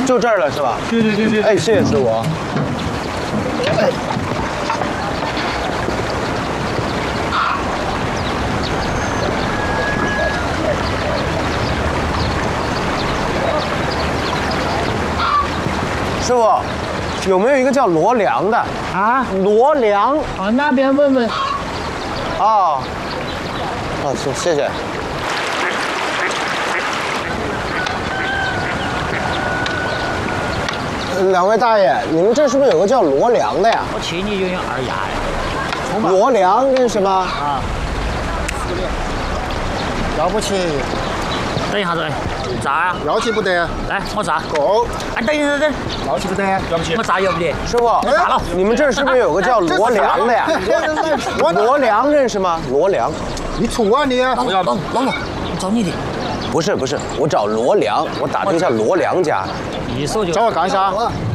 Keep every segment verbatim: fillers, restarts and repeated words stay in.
就这儿了是吧？ 对对对对。 哎，谢谢师傅。哎。师傅，有没有一个叫罗梁的啊？ 罗梁啊，那边问问。 啊。啊，行，谢谢。两位大爷，你们这是不是有个叫罗梁的呀？ 我请你用用二牙呀。 罗梁这是什么？ 啊。 要不起。 等一下子，咋呀？ 要起不得。 来，我咋？ 够。 哎，等一下，等。 要起不得，要不起。 我咋要不得？ 师傅， 咋了？ 你们这是不是有个叫罗梁的呀？罗梁认识吗？罗梁。 你错啊你！ 老老老老，我找你的。 不是不是，我找罗梁，我打听一下罗梁家。 一说就。 找我干啥？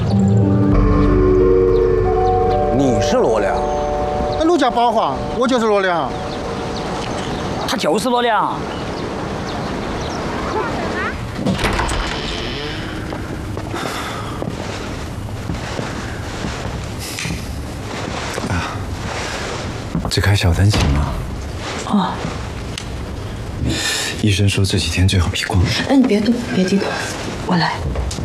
你是罗梁？ 那陆家宝华，我就是罗梁。 他就是罗梁。 只开小灯行吗？ 哦。 医生说这几天最好避光。 哎，你别动，别激动，我来。